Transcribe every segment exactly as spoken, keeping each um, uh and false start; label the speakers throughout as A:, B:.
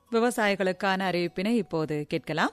A: விவசாயிகளுக்கான அறிவிப்பினை இப்போது கேட்கலாம்.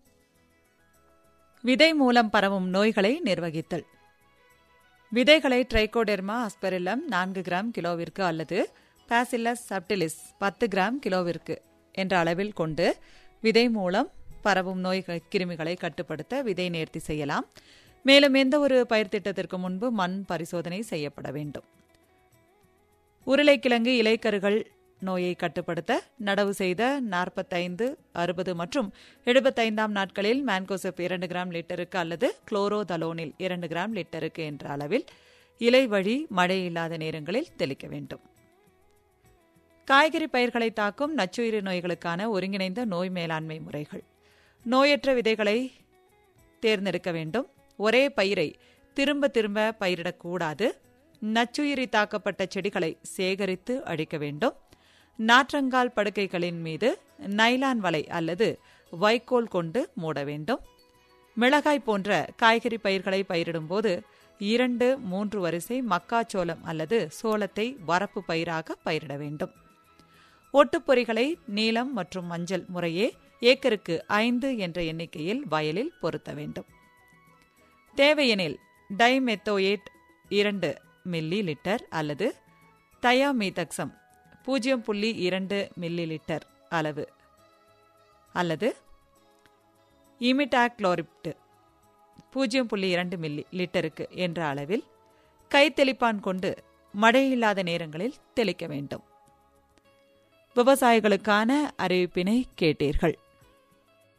A: விதை மூலம் பரவும் நோய்களை நிர்வகித்தல். விதைகளை ட்ரைகோடெர்மா அஸ்பெரில்லம் நான்கு கிராம் கிலோவிற்கு அல்லது பாசில்லஸ் சப்டிலிஸ் பத்து கிராம் கிலோவிற்கு என்ற அளவில் கொண்டு விதை மூலம் பரவும் நோய் கிருமிகளை கட்டுப்படுத்த விதை நேர்த்தி செய்யலாம். மேலும் எந்த ஒரு பயிர் திட்டத்திற்கு முன்பு மண் பரிசோதனை செய்யப்பட வேண்டும். உருளைக்கிழங்கு இலைக்கருகள் நோயை கட்டுப்படுத்த நடவு செய்த நாற்பத்தைந்து அறுபது மற்றும் எழுபத்தைந்தாம் நாட்களில் மேன்கோசெப் இரண்டு கிராம் லிட்டருக்கு அல்லது குளோரோதலோனில் இரண்டு கிராம் லிட்டருக்கு என்ற அளவில் இலை வழி மழை இல்லாத நேரங்களில் தெளிக்க வேண்டும். காய்கறி பயிர்களை தாக்கும் நச்சுயிரி நோய்களுக்கான ஒருங்கிணைந்த நோய் மேலாண்மை முறைகள். நோயற்ற விதைகளை தேர்ந்தெடுக்க வேண்டும். ஒரே பயிரை திரும்ப திரும்ப பயிரிடக்கூடாது. நச்சுயிரி தாக்கப்பட்ட செடிகளை சேகரித்து அழிக்க வேண்டும். நாற்றங்கால் படுக்கைகளின் மீது நைலான் வலை அல்லது வைக்கோல் கொண்டு மூட வேண்டும். மிளகாய் போன்ற காய்கறி பயிர்களை பயிரிடும்போது இரண்டு மூன்று வரிசை மக்காச்சோளம் அல்லது சோளத்தை வரப்பு பயிராக பயிரிட வேண்டும். ஒட்டுப்பொறிகளை நீலம் மற்றும் மஞ்சள் முறையே ஏக்கருக்கு ஐந்து என்ற எண்ணிக்கையில் வயலில் பொருத்த வேண்டும். தேவையெனில் டைமெத்தோயேட் இரண்டு மில்லி லிட்டர் அல்லது தயாமீதக்சம் பூஜ்ஜியம் புள்ளி இரண்டு மில்லி லிட்டர் அளவு அல்லது இமிடாக்ளோரிப்ட் பூஜ்ஜியம் புள்ளி இரண்டு மில்லி லிட்டருக்கு என்ற அளவில் கைத்தெளிப்பான் கொண்டு மழையில்லாத நேரங்களில் தெளிக்க வேண்டும். விவசாயிகளுக்கான அறிவிப்பினை கேட்டீர்கள்.